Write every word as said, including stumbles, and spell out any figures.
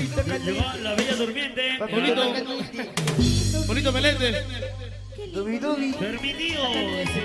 Llegó la bella durmiente. Bonito. Bonito Meléndez. Dubi, dubi. Permitido.